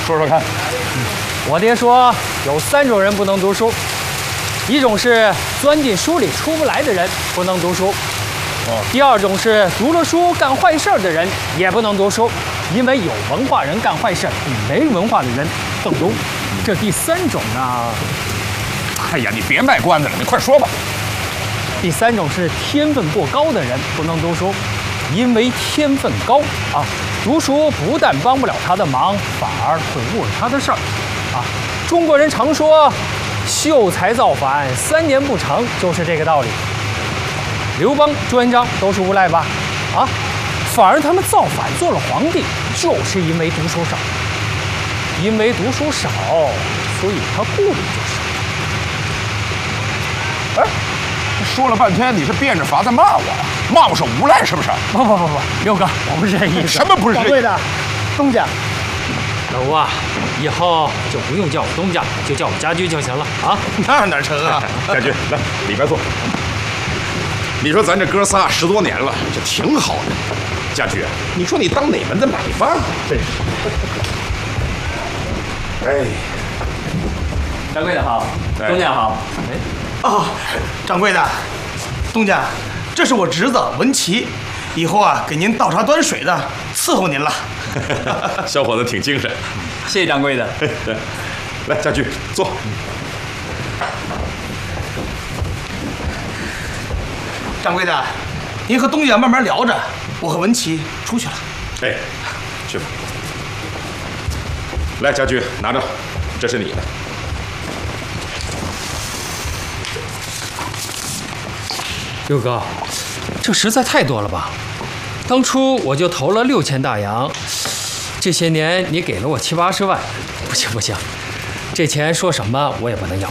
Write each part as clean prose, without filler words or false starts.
说说看。 我爹说有3种人不能读书，一种是钻进书里出不来的人不能读书，第2种是读了书干坏事的人也不能读书，因为有文化人干坏事比没文化的人更多。这第3种呢？ 哎呀，你别卖关子了，你快说吧。 第3种是天分过高的人不能读书，因为天分高啊，读书不但帮不了他的忙，反而会误了他的事儿啊。中国人常说秀才造反3年不成，就是这个道理。刘邦、朱元璋都是无赖吧？啊，反而他们造反做了皇帝，就是因为读书少。因为读书少，所以他顾虑就少。 哎，说了半天，你是变着法子骂我呀？骂我是无赖是不是？ 不，六哥，我不是这意思。 什么不是这意思？ 对的，东家。老吴啊，以后就不用叫我东家，就叫我家驹就行了啊。 那哪成啊？家驹，来里边坐。你说咱这哥仨10多年了，这挺好的。家驹，你说你当哪门子买办啊？真是。哎， 掌柜的好，东家好。 哦，掌柜的，东家，这是我侄子文琪，以后啊给您倒茶端水的，伺候您了。 小伙子挺精神， 谢谢掌柜的。 来，家驹坐。 掌柜的，您和东家慢慢聊着，我和文琪出去了。 哎，去吧。来，家驹拿着，这是你的。 六哥，这实在太多了吧？当初我就投了6000大洋，这些年你给了我70、80万，不行，这钱说什么我也不能要。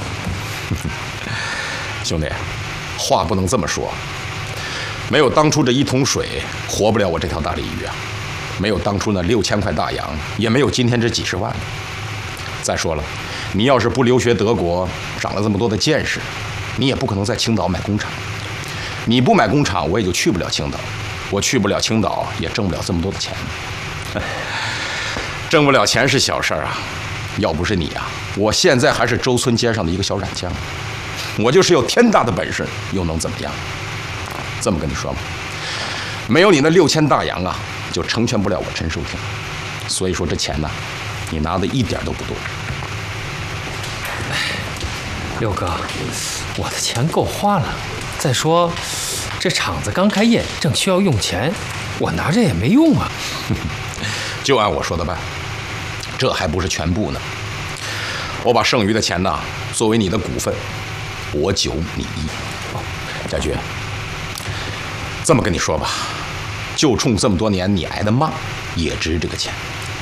兄弟，话不能这么说。没有当初这1桶水，活不了我这条大鲤鱼啊！没有当初那6000块大洋，也没有今天这几10万。再说了，你要是不留学德国，长了这么多的见识，你也不可能在青岛买工厂。你不买工厂，我也就去不了青岛。我去不了青岛，也挣不了这么多的钱。挣不了钱是小事儿啊，要不是你啊，我现在还是周村街上的一个小染匠。我就是有天大的本事，又能怎么样？这么跟你说吧，没有你那6000大洋啊，就成全不了我陈寿亭。所以说这钱呢，你拿的一点都不多。 六哥，我的钱够花了。再说，这厂子刚开业，正需要用钱，我拿着也没用啊。 就按我说的办，这还不是全部呢。我把剩余的钱呢，作为你的股份，我9你1。家驹，这么跟你说吧，就冲这么多年你挨的骂，也值这个钱。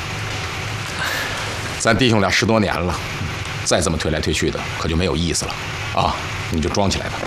咱弟兄俩10多年了，再这么推来推去的，可就没有意思了啊！你就装起来吧。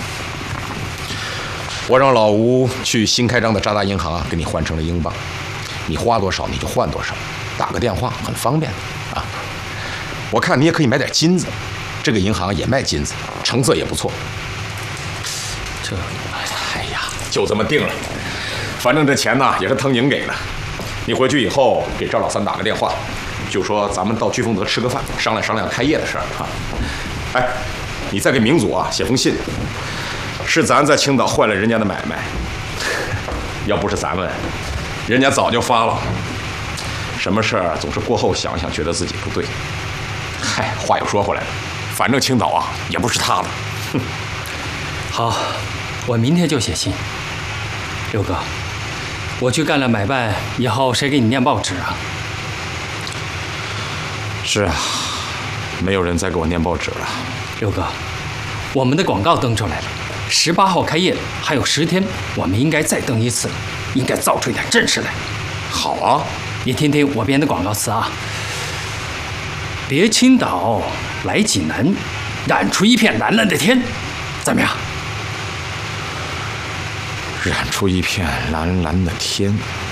我让老吴去新开张的渣打银行给你换成了英镑，你花多少你就换多少，打个电话很方便的啊。我看你也可以买点金子，这个银行也卖金子，成色也不错。这，哎呀，就这么定了。反正这钱呢也是腾宁给的，你回去以后给赵老三打个电话，就说咱们到聚丰德吃个饭，商量商量开业的事儿啊。哎，你再给明祖啊写封信。是咱在青岛坏了人家的买卖，要不是咱们，人家早就发了。什么事儿总是过后想想，觉得自己不对。嗨，话又说回来了，反正青岛啊也不是他的。哼。 好，我明天就写信。六哥，我去干了买办以后，谁给你念报纸啊？ 是啊，没有人再给我念报纸了。 六哥，我们的广告登出来了。18号开业，还有10天，我们应该再登一次，应该造出一点阵势来。 好啊， 你听听我编的广告词啊：别青岛，来济南，染出一片蓝蓝的天，怎么样？ 染出一片蓝蓝的天。